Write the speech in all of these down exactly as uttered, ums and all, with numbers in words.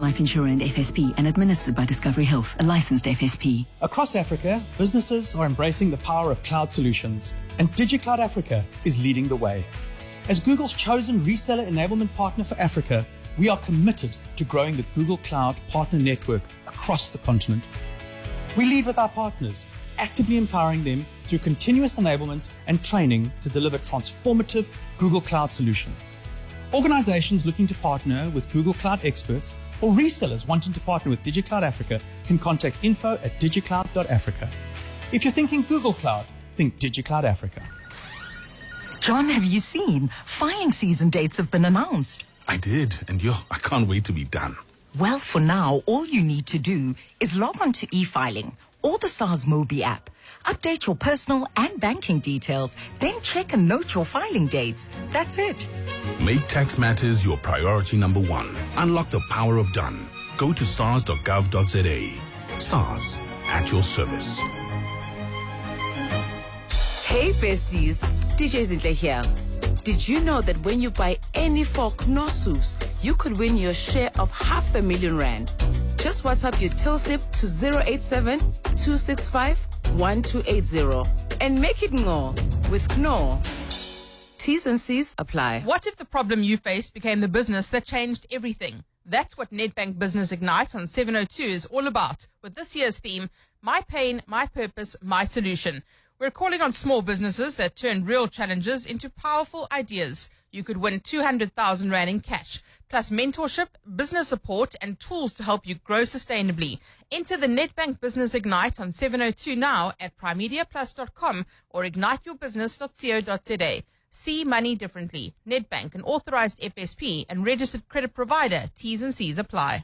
life insurer and F S P and administered by Discovery Health, a licensed F S P. Across Africa, businesses are embracing the power of cloud solutions, and DigiCloud Africa is leading the way. As Google's chosen reseller enablement partner for Africa, we are committed to growing the Google Cloud Partner Network across the continent. We lead with our partners, actively empowering them through continuous enablement and training to deliver transformative Google Cloud solutions. Organizations looking to partner with Google Cloud experts or resellers wanting to partner with DigiCloud Africa can contact info at digicloud dot africa. If you're thinking Google Cloud, think DigiCloud Africa. John, have you seen? Filing season dates have been announced. I did, and yo, I can't wait to be done. Well, for now, all you need to do is log on to e-filing or the SARS Mobi app. Update your personal and banking details, then check and note your filing dates. That's it. Make tax matters your priority number one. Unlock the power of done. Go to sars dot gov dot za. SARS, at your service. Hey besties, D J Zinhle here. Did you know that when you buy any four Knorr soups, you could win your share of half a million rand? Just WhatsApp your till slip to zero eight seven, two six five, one two eight zero and make it Knorr with Knorr. T's and C's apply. What if the problem you faced became the business that changed everything? That's what Nedbank Business Ignite on seven oh two is all about, with this year's theme, My Pain, My Purpose, My Solution. We're calling on small businesses that turn real challenges into powerful ideas. You could win two hundred thousand rand in cash, plus mentorship, business support, and tools to help you grow sustainably. Enter the Nedbank Business Ignite on seven oh two now at primedia plus dot com or ignite your business dot co dot za. See money differently. Nedbank, an authorized F S P and registered credit provider. T's and C's apply.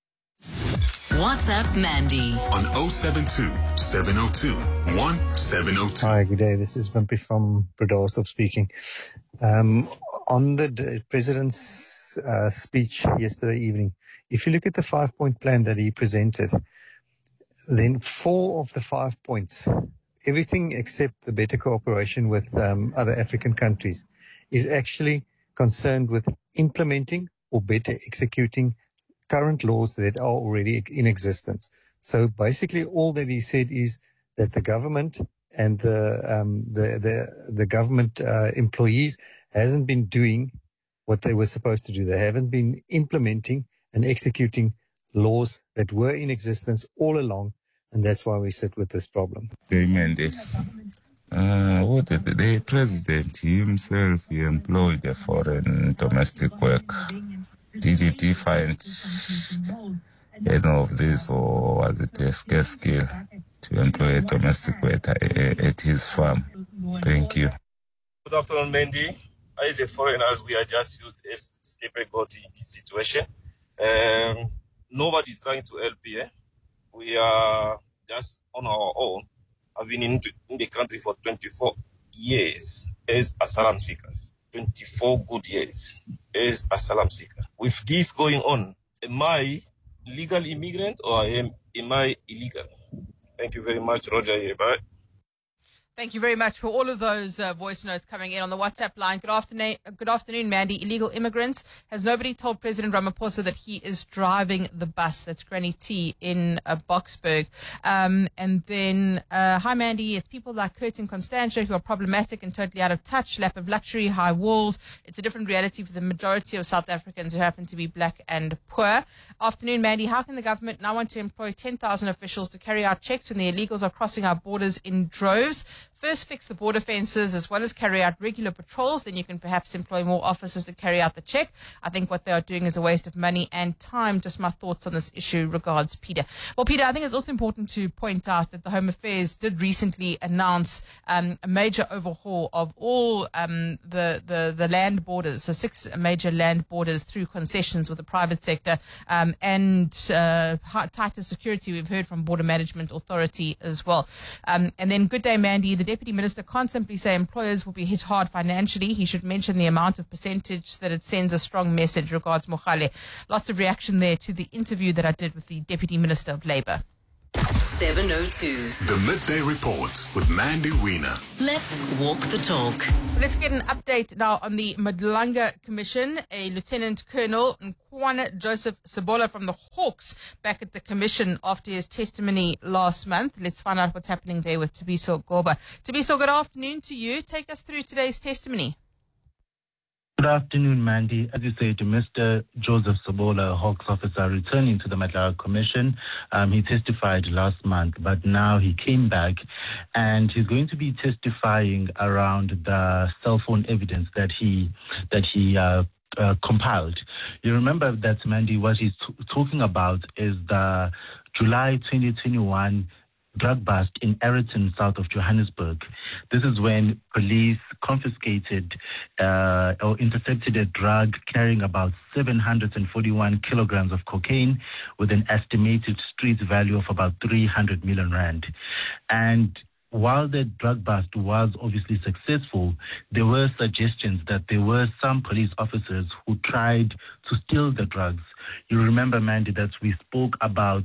WhatsApp Mandy on oh seven two, seven oh two, one seven oh two. Hi, good day. This is Bumpy from Bredasdorp speaking. Um, on the d- President's uh, speech yesterday evening, if you look at the five-point plan that he presented, then four of the five points, everything except the better cooperation with um, other African countries, is actually concerned with implementing or better executing current laws that are already in existence. So basically all that he said is that the government and the um, the, the the government uh, employees hasn't been doing what they were supposed to do. They haven't been implementing and executing laws that were in existence all along, and that's why we sit with this problem. Amen. Uh, what the, the president himself, he employed a foreign domestic worker. Did he define any of this, or was it a scarce skill to employ a domestic worker at his farm? Thank you. Good afternoon, Mandy. As a foreigner, we are just used as scapegoat in this situation. Um, nobody is trying to help here. We are just on our own. I've been in, in the country for twenty-four years as asylum seekers. twenty-four good years as asylum seeker. With this going on, am I legal immigrant or am, am I illegal? Thank you very much, Roger. Bye. Thank you very much for all of those uh, voice notes coming in on the WhatsApp line. Good afternoon, good afternoon, Mandy. Illegal immigrants. Has nobody told President Ramaphosa that he is driving the bus? That's Granny T in uh, Boksburg. Um, and then, uh, hi, Mandy. It's people like Kurt and Constantia who are problematic and totally out of touch. Lap of luxury, high walls. It's a different reality for the majority of South Africans who happen to be black and poor. Afternoon, Mandy. How can the government now want to employ ten thousand officials to carry out checks when the illegals are crossing our borders in droves? First, fix the border fences as well as carry out regular patrols. Then you can perhaps employ more officers to carry out the check. I think what they are doing is a waste of money and time. Just my thoughts on this issue. Regards, Peter. Well, Peter, I think it's also important to point out that the Home Affairs did recently announce um, a major overhaul of all um, the, the, the land borders. So six major land borders through concessions with the private sector um, and uh, tighter security. We've heard from Border Management Authority as well. Um, and then good day, Mandy. The Deputy Minister can't simply say employers will be hit hard financially. He should mention the amount of percentage that it sends a strong message. Regards, Mohale. Lots of reaction there to the interview that I did with the Deputy Minister of Labour. seven oh two. The Midday Report with Mandy Wiener. Let's walk the talk. Let's get an update now on the Madlanga Commission. A Lieutenant Colonel Nkwana Joseph Sebola from the Hawks back at the commission after his testimony last month. Let's find out what's happening there with Tabiso Gorba. Tabiso, good afternoon to you. Take us through today's testimony. Good afternoon, Mandy. As you said, Mister Joseph Sebola, a Hawks officer, returning to the Madlanga Commission. Um, he testified last month, but now he came back and he's going to be testifying around the cell phone evidence that he that he uh, uh, compiled. You remember that, Mandy, what he's t- talking about is the July twenty twenty-one drug bust in Ayrton, south of Johannesburg. This is when police confiscated uh, or intercepted a drug carrying about seven hundred forty-one kilograms of cocaine with an estimated street value of about three hundred million rand. And while the drug bust was obviously successful, there were suggestions that there were some police officers who tried to steal the drugs. You remember, Mandy, that we spoke about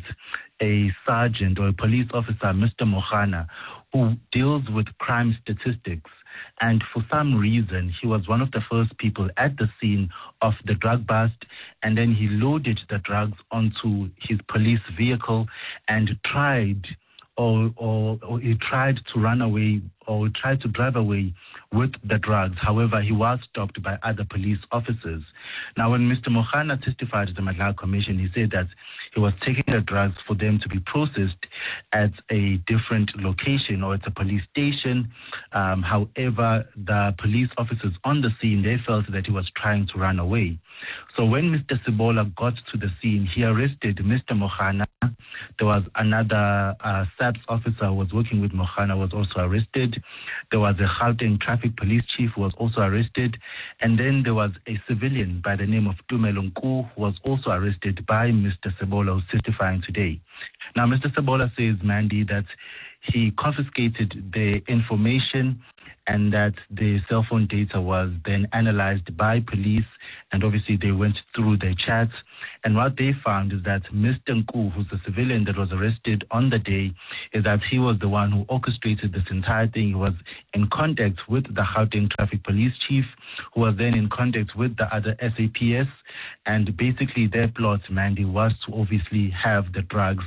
a sergeant or a police officer, Mister Mohana, who deals with crime statistics. And for some reason, he was one of the first people at the scene of the drug bust. And then he loaded the drugs onto his police vehicle and tried Or, or, or he tried to run away or tried to drive away with the drugs. However, he was stopped by other police officers. Now, when Mister Mohana testified to the Madlanga Commission, he said that he was taking the drugs for them to be processed at a different location or at a police station. Um, however, the police officers on the scene, they felt that he was trying to run away. So when Mister Sebola got to the scene, he arrested Mister Mohana. There was another uh, S A P S officer who was working with Mohana was also arrested. There was a Gauteng traffic police chief who was also arrested. And then there was a civilian by the name of Tumelo Nku who was also arrested by Mister Sebola, who's testifying today. Now, Mister Sebola says, Mandy, that he confiscated the information and that the cell phone data was then analyzed by police, and obviously they went through their chats. And what they found is that Mister Nku, who's the civilian that was arrested on the day, is that he was the one who orchestrated this entire thing. He was in contact with the Gauteng traffic police chief, who was then in contact with the other S A P S. And basically their plot, Mandy, was to obviously have the drugs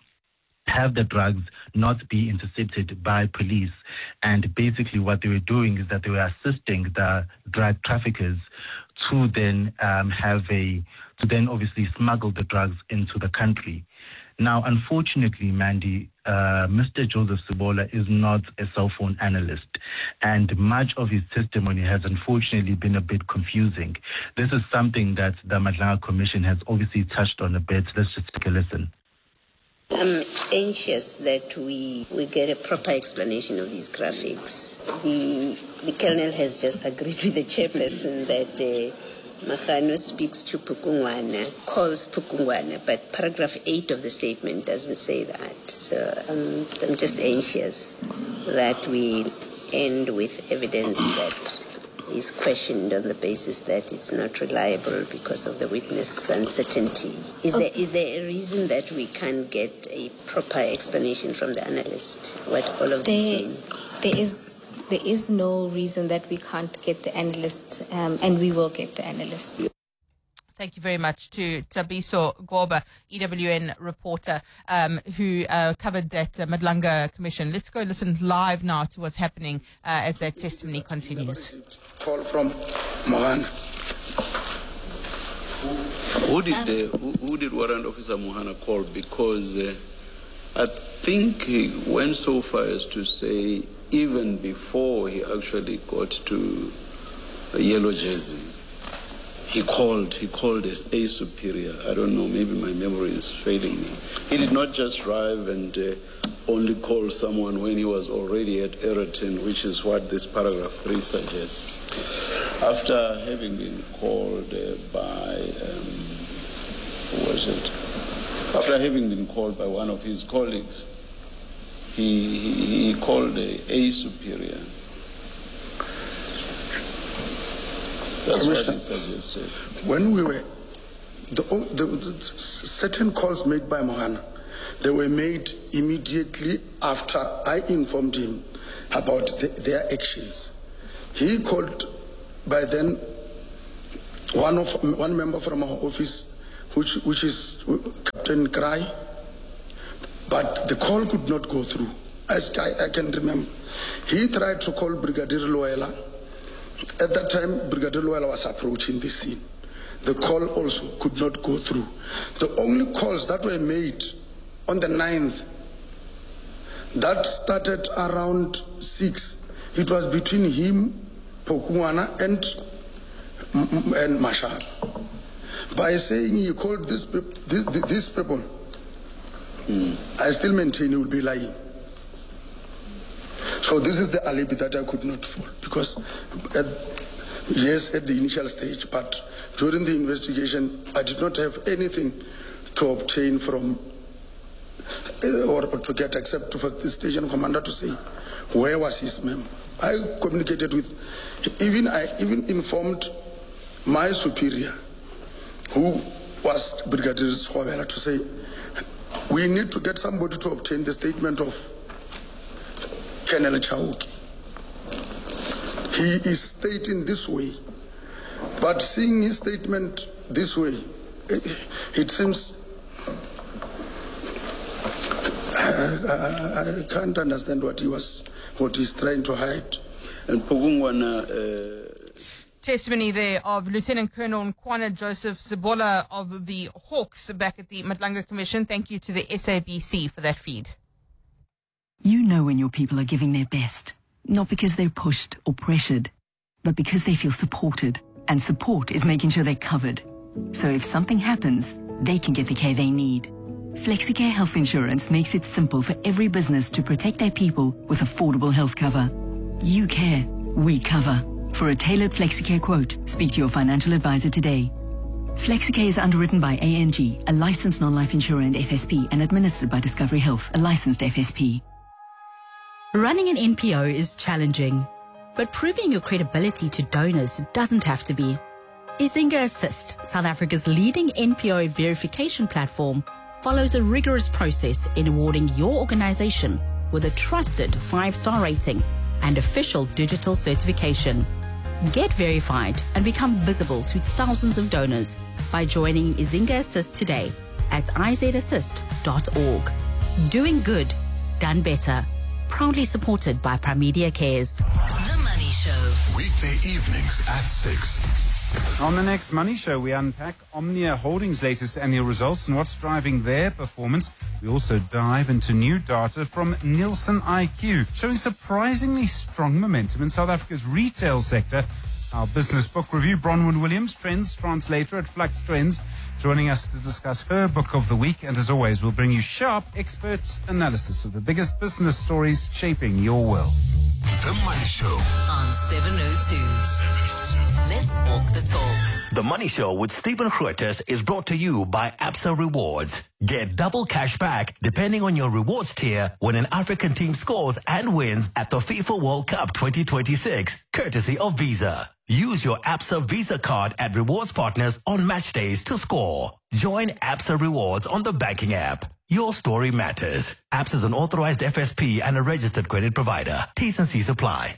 have the drugs not be intercepted by police. And basically what they were doing is that they were assisting the drug traffickers to then um, have a, to then obviously smuggle the drugs into the country. Now, unfortunately, Mandy, uh, Mister Joseph Sebola is not a cell phone analyst, and much of his testimony has unfortunately been a bit confusing. This is something that the Madlanga Commission has obviously touched on a bit. Let's just take a listen. I'm anxious that we, we get a proper explanation of these graphics. The, the Colonel has just agreed with the chairperson that uh, Mahano speaks to Pukungwana, calls Pukungwana, but paragraph eight of the statement doesn't say that. So um, I'm just anxious that we end with evidence that is questioned on the basis that it's not reliable because of the witness uncertainty. Is okay. there is there a reason that we can't get a proper explanation from the analyst what all of there, this mean? There is there is no reason that we can't get the analyst, um, and we will get the analyst. Thank you very much to Tabiso Gorba, E W N reporter, um, who uh, covered that uh, Madlanga Commission. Let's go listen live now to what's happening uh, as that testimony continues. Call from Mohana. Who did, uh, who, who did Warrant Officer Mohana call? Because uh, I think he went so far as to say even before he actually got to a Yellow Jersey, He called, he called as a superior. I don't know, maybe my memory is failing me. He did not just drive and uh, only call someone when he was already at Ayrton, which is what this paragraph three suggests. After having been called uh, by, um, who was it? After having been called by one of his colleagues, he, he, he called a, a superior. That's what he suggested. When we were, the, the, the certain calls made by Mohana, They were made immediately after I informed him about the, their actions. He called by then one of one member from our office, which which is Captain Cry, but the call could not go through. As I, I can remember, he tried to call Brigadier Loela. At that time, Brigadier Loela was approaching the scene. The call also could not go through. The only calls that were made on the ninth, that started around six. It was between him, Pokuana, and and Mashar. By saying he called this this, this people, mm. I still maintain he will be lying. So this is the alibi that I could not fall, because at, yes, at the initial stage, but during the investigation, I did not have anything to obtain from or, or to get except for the station commander to say where was his mem. I communicated with, even I even informed my superior, who was Brigadier Schwabela, to say we need to get somebody to obtain the statement of Colonel Chauki. He is stating this way, but seeing his statement this way, it, it seems I, I, I can't understand what he was, what he's trying to hide. And Pogungwana, uh, testimony there of Lieutenant Colonel Nkwana Joseph Zibola of the Hawks back at the Madlanga Commission. Thank you to the S A B C for that feed. You know when your people are giving their best, not because they're pushed or pressured, but because they feel supported. And support is making sure they're covered. So if something happens, they can get the care they need. FlexiCare Health Insurance makes it simple for every business to protect their people with affordable health cover. You care, we cover. For a tailored FlexiCare quote, speak to your financial advisor today. FlexiCare is underwritten by A N G, a licensed non-life insurer and F S P, and administered by Discovery Health, a licensed F S P. Running an N P O is challenging, but proving your credibility to donors doesn't have to be. Izinga Assist, South Africa's leading N P O verification platform, follows a rigorous process in awarding your organization with a trusted five-star rating and official digital certification. Get verified and become visible to thousands of donors by joining Izinga Assist today at i z assist dot org. Doing good, done better. Proudly supported by Primedia Cares. The Money Show. Weekday evenings at six. On the next Money Show, we unpack Omnia Holdings' latest annual results and what's driving their performance. We also dive into new data from Nielsen I Q, showing surprisingly strong momentum in South Africa's retail sector. Our business book review, Bronwyn Williams, Trends Translator at Flux Trends, joining us to discuss her book of the week. And as always, we'll bring you sharp expert analysis of the biggest business stories shaping your world. The Money Show on seven oh two. Let's walk the talk. The Money Show with Stephen Grootes is brought to you by Absa Rewards. Get double cash back depending on your rewards tier when an African team scores and wins at the FIFA World Cup twenty twenty-six, courtesy of Visa. Use your Absa Visa card at rewards partners on match days to score. Join Absa Rewards on the banking app. Your story matters. Absa is an authorized F S P and a registered credit provider. T's and C's apply.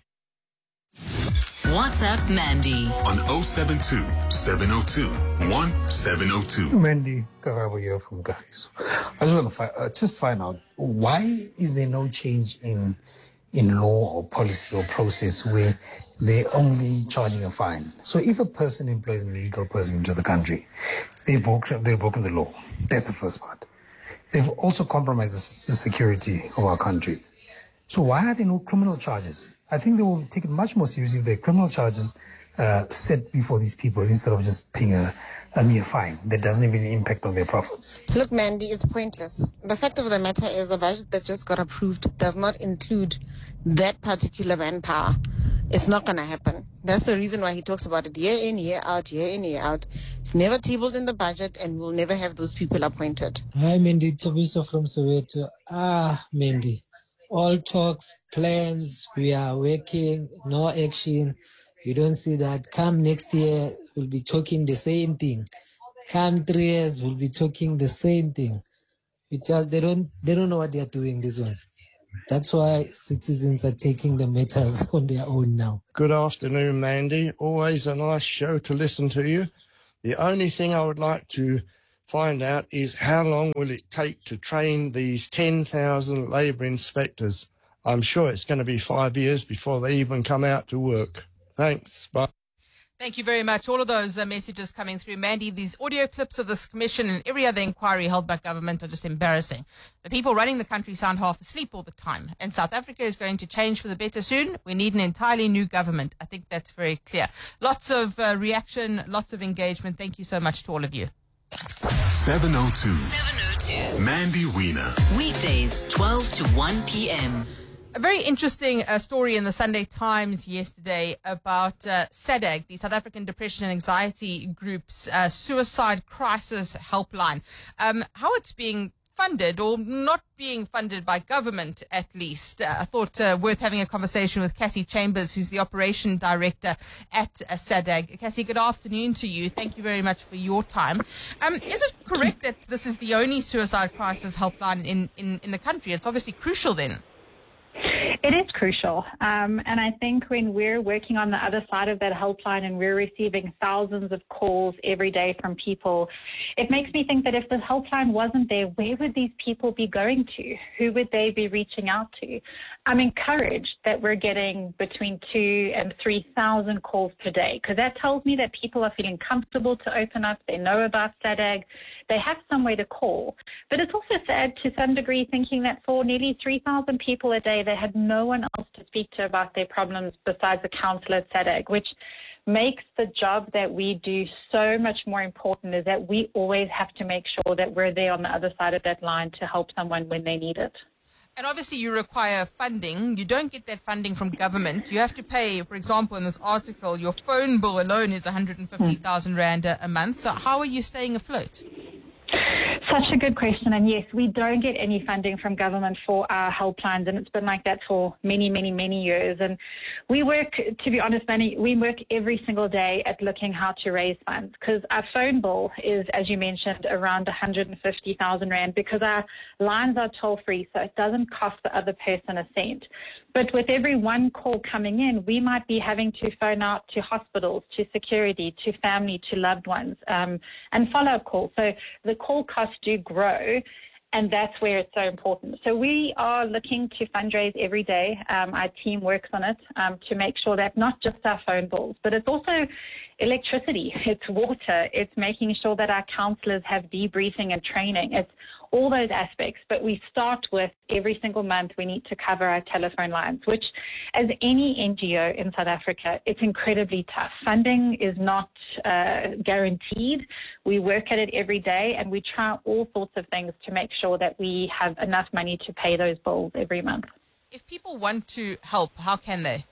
WhatsApp Mandy on oh seven two, seven oh two, one seven oh two. Mandy Karabo here from Kagiso. I just want to fi- uh, just find out, why is there no change in in law or policy or process where they're only charging a fine? So if a person employs an illegal person into the country, they've broken, they've broken the law. That's the first part. They've also compromised the security of our country. So why are there no criminal charges? I think they will take it much more seriously if there are criminal charges uh, set before these people instead of just paying a, a mere fine that doesn't even impact on their profits. Look, Mandy, it's pointless. The fact of the matter is the budget that just got approved does not include that particular manpower. It's not going to happen. That's the reason why he talks about it year in, year out, year in, year out. It's never tabled in the budget and we'll never have those people appointed. Hi, Mandy. Tobiso from Soweto. Ah, Mandy. All talks, plans, we are working, no action. We don't see that. Come next year, we'll be talking the same thing. Come three years, we'll be talking the same thing. It just they don't they don't know what they are doing, these ones. That's why citizens are taking the matters on their own now. Good afternoon, Mandy. Always a nice show to listen to you. The only thing I would like to find out is how long will it take to train these ten thousand labour inspectors? I'm sure it's going to be five years before they even come out to work. Thanks. Bye. Thank you very much. All of those uh, messages coming through. Mandy, these audio clips of this commission and every other inquiry held by government are just embarrassing. The people running the country sound half asleep all the time. And South Africa is going to change for the better soon. We need an entirely new government. I think that's very clear. Lots of uh, reaction, lots of engagement. Thank you so much to all of you. seven oh two. seven oh two. Mandy Wiener. Weekdays, twelve to one p.m. A very interesting uh, story in the Sunday Times yesterday about uh, SADAG, the South African Depression and Anxiety Group's uh, suicide crisis helpline. Um, how it's being funded or not being funded by government, at least. Uh, I thought uh, worth having a conversation with Cassie Chambers, who's the operation director at uh, SADAG. Cassie, good afternoon to you. Thank you very much for your time. Um, is it correct that this is the only suicide crisis helpline in, in, in the country? It's obviously crucial then. It is crucial. Um, and I think when we're working on the other side of that helpline and we're receiving thousands of calls every day from people, it makes me think that if the helpline wasn't there, where would these people be going to? Who would they be reaching out to? I'm encouraged that we're getting between two and three thousand calls per day, because that tells me that people are feeling comfortable to open up. They know about SADAG. They have somewhere to call. But it's also sad to some degree thinking that for nearly three thousand people a day, they had no one else to speak to about their problems besides a counsellor at SADAG, which makes the job that we do so much more important, is that we always have to make sure that we're there on the other side of that line to help someone when they need it. And obviously you require funding. You don't get that funding from government. You have to pay, for example, in this article, your phone bill alone is one hundred fifty thousand rand a, a month. So how are you staying afloat? Such a good question. And yes, we don't get any funding from government for our helplines, and it's been like that for many, many, many years. And we work, to be honest, Manny, we work every single day at looking how to raise funds, because our phone bill is, as you mentioned, around one hundred fifty thousand rand, because our lines are toll-free, so it doesn't cost the other person a cent. But with every one call coming in, we might be having to phone out to hospitals, to security, to family, to loved ones, um, and follow-up calls. So the call costs do grow, and that's where it's so important. So we are looking to fundraise every day. Um, our team works on it um, to make sure that not just our phone bills, but it's also electricity, it's water, it's making sure that our counsellors have debriefing and training. It's all those aspects, but we start with every single month we need to cover our telephone lines, which as any N G O in South Africa, it's incredibly tough. Funding is not uh, guaranteed. We work at it every day, and we try all sorts of things to make sure that we have enough money to pay those bills every month. If people want to help, how can they?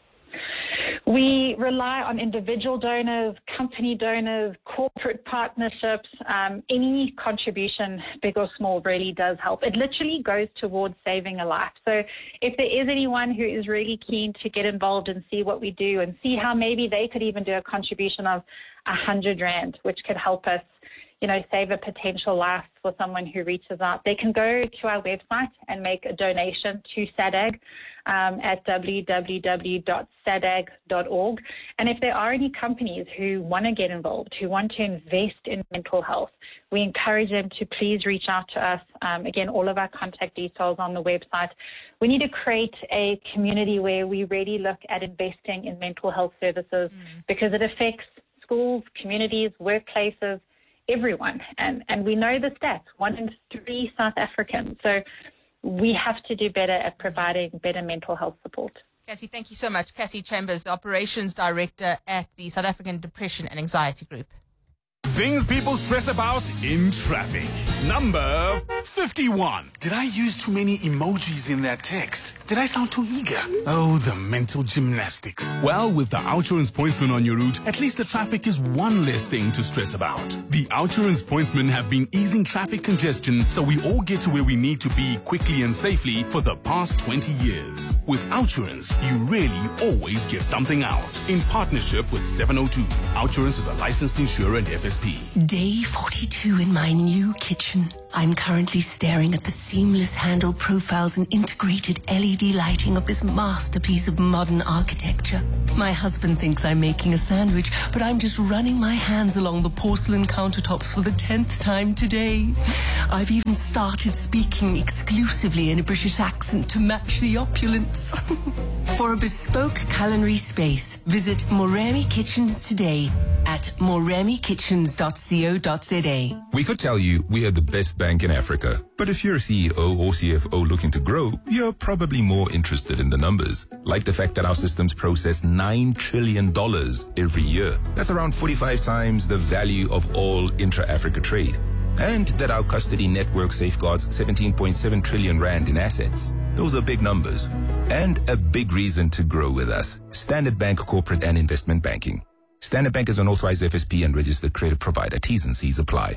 We rely on individual donors, company donors, corporate partnerships. Um, any contribution, big or small, really does help. It literally goes towards saving a life. So if there is anyone who is really keen to get involved and see what we do and see how maybe they could even do a contribution of one hundred rand, which could help us, you know, save a potential life for someone who reaches out, they can go to our website and make a donation to SADAG um, at w w w dot sadag dot org. And if there are any companies who want to get involved, who want to invest in mental health, we encourage them to please reach out to us. Um, again, all of our contact details on the website. We need to create a community where we really look at investing in mental health services mm. because it affects schools, communities, workplaces, everyone. And, and we know the stats, one in three South Africans. So we have to do better at providing better mental health support. Cassie, thank you so much. Cassie Chambers, the Operations Director at the South African Depression and Anxiety Group. Things people stress about in traffic. Number fifty-one. Did I use too many emojis in that text? Did I sound too eager? Oh, the mental gymnastics. Well, with the Outsurance Pointsman on your route, at least the traffic is one less thing to stress about. The Outsurance Pointsmen have been easing traffic congestion so we all get to where we need to be quickly and safely for the past twenty years. With Outsurance, you really always get something out. In partnership with seven oh two. Outsurance is a licensed insurer and F S P. Day forty-two in my new kitchen. I'm currently staring at the seamless handle profiles and integrated L E D lighting of this masterpiece of modern architecture. My husband thinks I'm making a sandwich, but I'm just running my hands along the porcelain countertops for the tenth time today. I've even started speaking exclusively in a British accent to match the opulence. For a bespoke culinary space, visit Moremi Kitchens today at moremi kitchens dot co dot za. We could tell you we are the best bank in Africa, but if you're a C E O or C F O looking to grow, you're probably more interested in the numbers, like the fact that our systems process nine trillion dollars every year. That's around forty-five times the value of all intra-Africa trade. And that our custody network safeguards seventeen point seven trillion rand in assets. Those are big numbers. And a big reason to grow with us. Standard Bank Corporate and Investment Banking. Standard Bank is an authorized F S P and registered credit provider. T's and C's apply.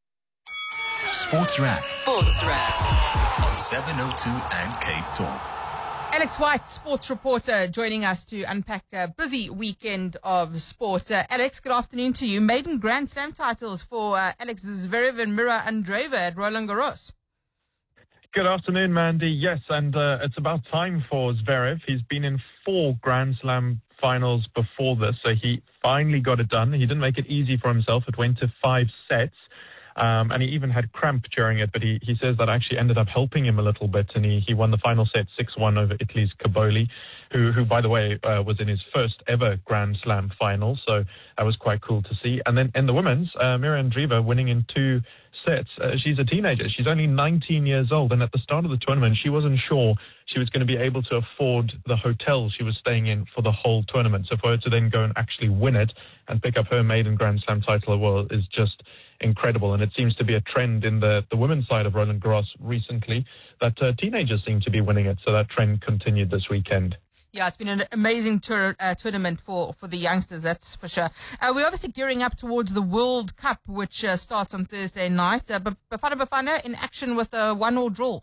Sports Wrap. Sports Wrap. On seven oh two and Cape Talk. Alex White, sports reporter, joining us to unpack a busy weekend of sport. Uh, Alex, good afternoon to you. Maiden Grand Slam titles for uh, Alex Zverev and Mira Andreeva at Roland Garros. Good afternoon, Mandy. Yes, and uh, it's about time for Zverev. He's been in four Grand Slam finals before this, so he finally got it done. He didn't make it easy for himself. It went to five sets. Um, and he even had cramp during it, but he, he says that actually ended up helping him a little bit, and he, he won the final set six one over Italy's Caboli, who, who by the way, uh, was in his first ever Grand Slam final, so that was quite cool to see. And then in the women's, uh, Mira Andreeva winning in two sets. Uh, she's a teenager. She's only nineteen years old, and at the start of the tournament, she wasn't sure she was going to be able to afford the hotel she was staying in for the whole tournament. So for her to then go and actually win it and pick up her maiden Grand Slam title as well is just incredible. And it seems to be a trend in the, the women's side of Roland Garros recently that uh, teenagers seem to be winning it. So that trend continued this weekend. Yeah, it's been an amazing tour, uh, tournament for, for the youngsters, that's for sure. Uh, we're obviously gearing up towards the World Cup, which uh, starts on Thursday night. Uh, but Bafana Bafana in action with a one-all draw.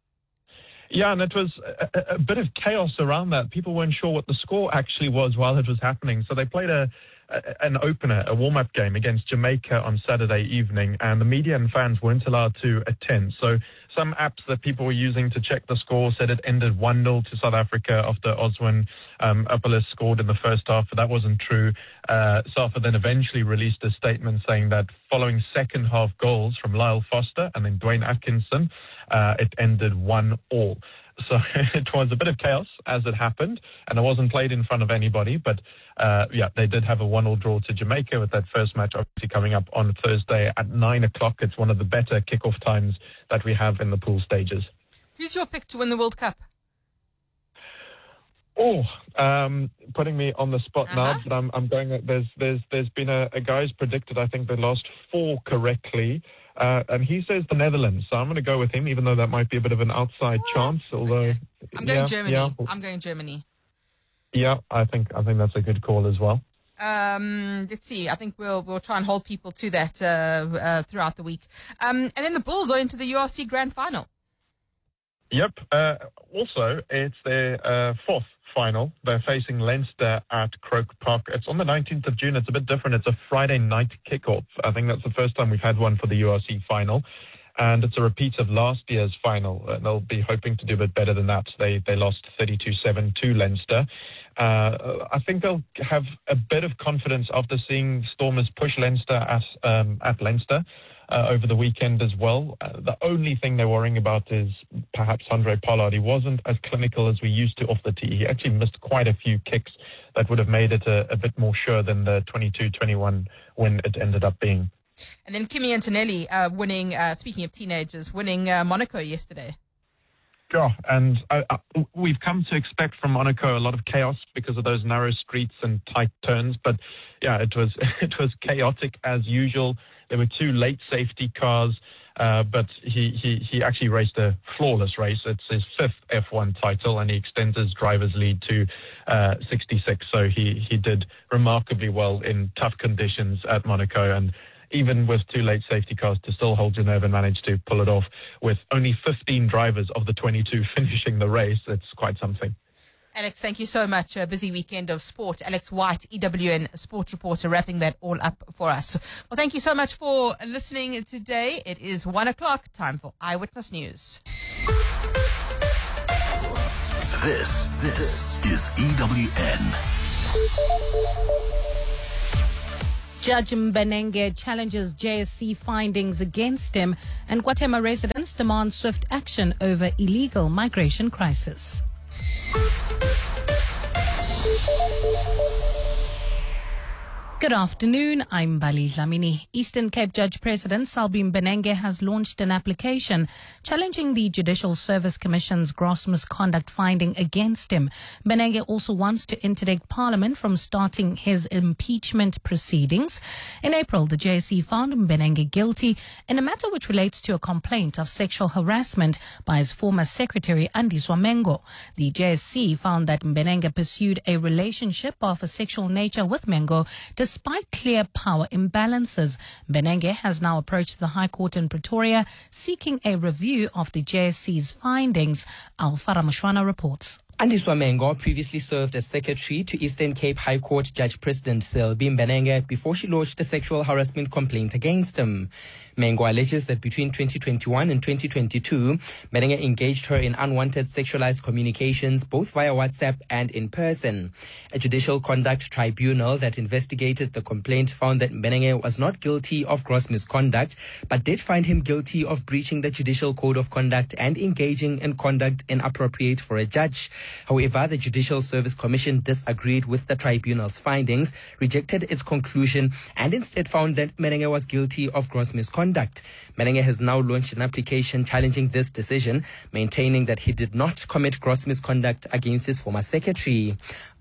Yeah, and it was a, a bit of chaos around that. People weren't sure what the score actually was while it was happening. So they played a an opener, a warm-up game against Jamaica on Saturday evening, and the media and fans weren't allowed to attend. So some apps that people were using to check the score said it ended one nil to South Africa after Oswin um, Upperless scored in the first half, but that wasn't true. Uh, SAFA then eventually released a statement saying that following second half goals from Lyle Foster and then Dwayne Atkinson, uh, it ended one all. So it was a bit of chaos as it happened, and it wasn't played in front of anybody. But, uh, yeah, they did have a one-all draw to Jamaica with that first match obviously coming up on Thursday at nine o'clock. It's one of the better kickoff times that we have in the pool stages. Who's your pick to win the World Cup? Oh, um, putting me on the spot uh-huh. now, but I'm, I'm going. There's, there's, there's been a, a guy who's predicted, I think, the last four correctly. Uh, and he says the Netherlands, so I'm going to go with him, even though that might be a bit of an outside what? chance. Although okay. I'm going yeah, Germany. Yeah. I'm going Germany. Yeah, I think I think that's a good call as well. Um, let's see. I think we'll we'll try and hold people to that uh, uh, throughout the week. Um, and then the Bulls are into the U R C Grand Final. Yep. Uh, also, it's their uh, fourth final. They're facing Leinster at Croke Park. It's on the nineteenth of June. It's a bit different. It's a Friday night kickoff. I think that's the first time we've had one for the U R C final. And it's a repeat of last year's final. Uh, they'll be hoping to do a bit better than that. They they lost thirty-two seven to Leinster. Uh, I think they'll have a bit of confidence after seeing Stormers push Leinster at, um, at Leinster uh, over the weekend as well. Uh, the only thing they're worrying about is perhaps Andre Pollard. He wasn't as clinical as we used to off the tee. He actually missed quite a few kicks that would have made it a, a bit more sure than the twenty-two twenty-one win it ended up being. And then Kimi Antonelli uh, winning, uh, speaking of teenagers, winning uh, Monaco yesterday. Yeah, and I, I, we've come to expect from Monaco a lot of chaos because of those narrow streets and tight turns. But yeah, it was it was chaotic as usual. There were two late safety cars, uh, but he, he, he actually raced a flawless race. It's his fifth F one title, and he extends his driver's lead to uh, sixty-six. So he, he did remarkably well in tough conditions at Monaco, and even with two late safety cars, to still hold Geneva and manage to pull it off with only fifteen drivers of the twenty-two finishing the race. It's quite something. Alex, thank you so much. A busy weekend of sport. Alex White, E W N sports reporter, wrapping that all up for us. Well, thank you so much for listening today. It is one o'clock. Time for Eyewitness News. This, this is E W N. Judge Mbenenge challenges J S C findings against him, and Guatemala residents demand swift action over illegal migration crisis. Good afternoon, I'm Bali Dlamini. Eastern Cape Judge President Selby Mbenenge has launched an application challenging the Judicial Service Commission's gross misconduct finding against him. Mbenenge also wants to interdict Parliament from starting his impeachment proceedings. In April, the J S C found Mbenenge guilty in a matter which relates to a complaint of sexual harassment by his former secretary, Andiswa Mengo. The J S C found that Mbenenge pursued a relationship of a sexual nature with Mengo despite clear power imbalances. Mbenenge has now approached the High Court in Pretoria seeking a review of the J S C's findings. Alfa Ramashwana reports. Andiswa Mengo previously served as secretary to Eastern Cape High Court Judge President Selby Mbenenge before she lodged a sexual harassment complaint against him. Mengo alleges that between twenty twenty-one and twenty twenty-two, Mbenenge engaged her in unwanted sexualized communications both via WhatsApp and in person. A judicial conduct tribunal that investigated the complaint found that Mbenenge was not guilty of gross misconduct, but did find him guilty of breaching the Judicial Code of Conduct and engaging in conduct inappropriate for a judge. However, the Judicial Service Commission disagreed with the tribunal's findings, rejected its conclusion, and instead found that Mbenenge was guilty of gross misconduct. Mbenenge has now launched an application challenging this decision, maintaining that he did not commit gross misconduct against his former secretary.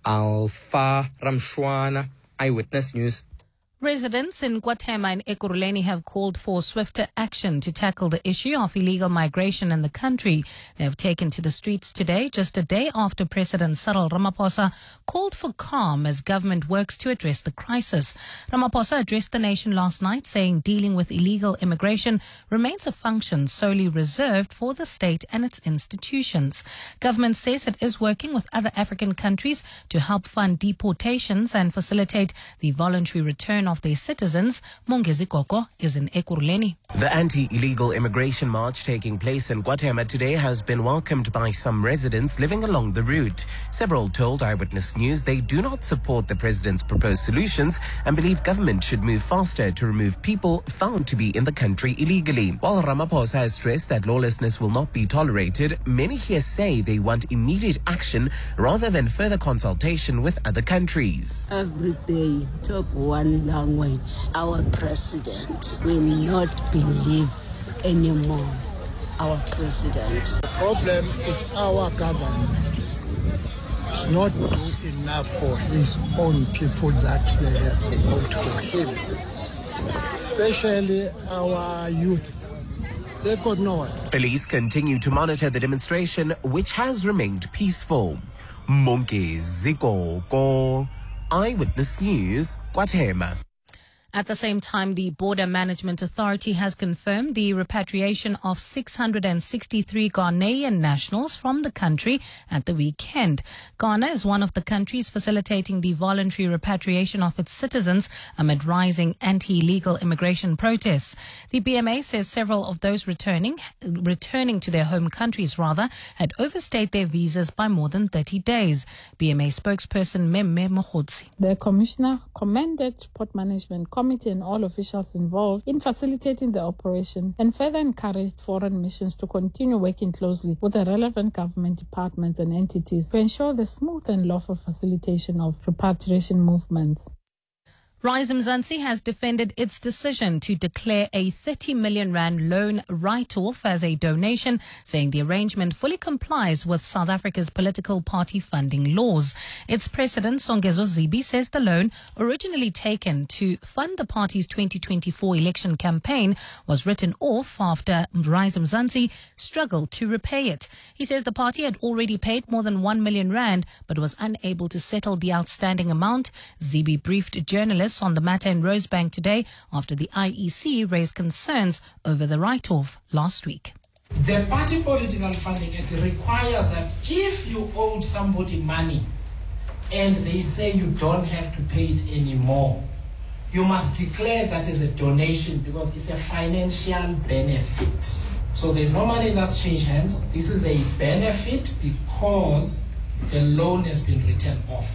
Alfa Ramashwana, Eyewitness News. Residents in Guatemala and Ekurhuleni have called for swifter action to tackle the issue of illegal migration in the country. They have taken to the streets today, just a day after President Cyril Ramaphosa called for calm as government works to address the crisis. Ramaphosa addressed the nation last night, saying dealing with illegal immigration remains a function solely reserved for the state and its institutions. Government says it is working with other African countries to help fund deportations and facilitate the voluntary return of their citizens. Mongezi Koko is in Ekurhuleni. The anti-illegal immigration march taking place in Guatemala today has been welcomed by some residents living along the route. Several told Eyewitness News they do not support the president's proposed solutions and believe government should move faster to remove people found to be in the country illegally. While Ramaphosa has stressed that lawlessness will not be tolerated, many here say they want immediate action rather than further consultation with other countries. Every day, talk one language. Our president will not believe anymore. Our president. The problem is our government. It's not doing enough for his own people that they have voted for him. Especially our youth. They've got nowhere. Police continue to monitor the demonstration, which has remained peaceful. Mongezi Koko, Eyewitness News, Guatemala. At the same time, the Border Management Authority has confirmed the repatriation of six hundred sixty-three Ghanaian nationals from the country at the weekend. Ghana is one of the countries facilitating the voluntary repatriation of its citizens amid rising anti-illegal immigration protests. The B M A says several of those returning, returning to their home countries rather, had overstayed their visas by more than thirty days. B M A spokesperson Memme Mohodzi. The Commissioner commended Port Management Committee and all officials involved in facilitating the operation and further encouraged foreign missions to continue working closely with the relevant government departments and entities to ensure the smooth and lawful facilitation of repatriation movements. Rise Mzansi has defended its decision to declare a thirty million rand loan write-off as a donation, saying the arrangement fully complies with South Africa's political party funding laws. Its president, Songezo Zibi, says the loan, originally taken to fund the party's twenty twenty-four election campaign, was written off after Rise Mzansi struggled to repay it. He says the party had already paid more than one million rand, but was unable to settle the outstanding amount. Zibi briefed journalists on the matter in Rosebank today after the I E C raised concerns over the write-off last week. The Party Political Funding Act requires that if you owe somebody money and they say you don't have to pay it anymore, you must declare that as a donation because it's a financial benefit. So there's no money that's changed hands. This is a benefit because the loan has been written off.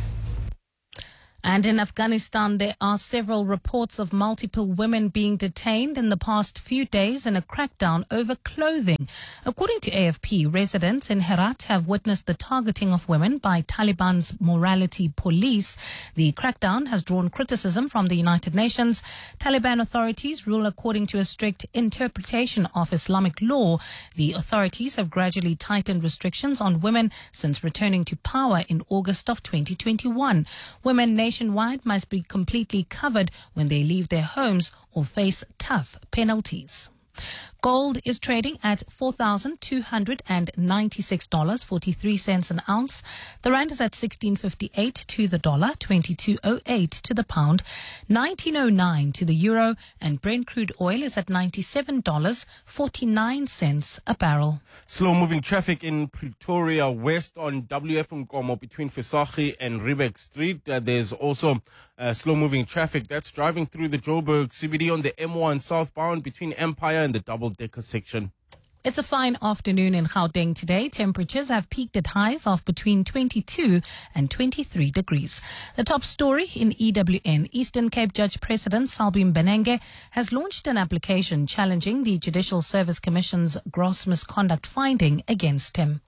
And in Afghanistan, there are several reports of multiple women being detained in the past few days in a crackdown over clothing. According to A F P, residents in Herat have witnessed the targeting of women by Taliban's morality police. The crackdown has drawn criticism from the United Nations. Taliban authorities rule according to a strict interpretation of Islamic law. The authorities have gradually tightened restrictions on women since returning to power in August of twenty twenty-one. Women nationwide must be completely covered when they leave their homes or face tough penalties. Gold is trading at four thousand two hundred ninety-six dollars and forty-three cents an ounce. The rand is at sixteen fifty-eight to the dollar, twenty-two oh eight to the pound, nineteen oh nine to the euro, and Brent crude oil is at ninety-seven dollars and forty-nine cents a barrel. Slow-moving traffic in Pretoria West on W F Nkomo between Visagie and Riebeck Street. Uh, there's also uh, slow-moving traffic that's driving through the Joburg C B D on the M one southbound between Empire and the double-decker section. It's a fine afternoon in Gauteng today. Temperatures have peaked at highs of between twenty-two and twenty-three degrees. The top story in E W N. Eastern Cape Judge President Salbi Mbenenge has launched an application challenging the Judicial Service Commission's gross misconduct finding against him.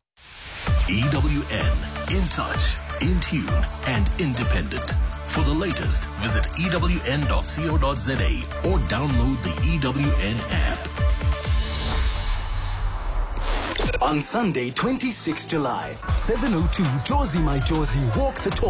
E W N, in touch, in tune, and independent. For the latest, visit E W N dot co dot za or download the E W N app. On Sunday, twenty-sixth of July, seven oh two Josie My Josie Walk the Talk.